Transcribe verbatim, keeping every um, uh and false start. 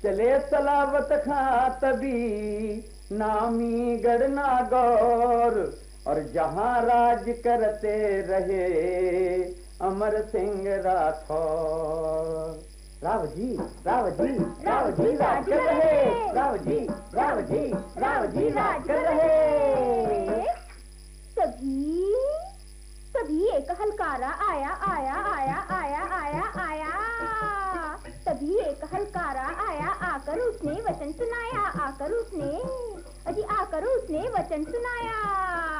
चले सलावत खां तभी नामी गढ़ना गौर, और जहां राज करते रहे अमर सिंह राठौर। राव जी राव जी राव जी राज कर रहे, राव जी राव जी राव जी राज कर रहे। तभी तभी एक हलकारा आया आया आया आया आया आया तभी एक हलकारा आया, आकर उसने वचन सुनाया, आकर उसने अजी आकर उसने वचन सुनाया।